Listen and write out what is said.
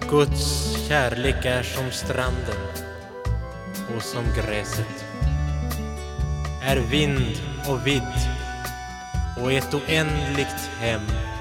Guds kärlek är som stranden och som gräset, är vind och vidd och ett oändligt hem.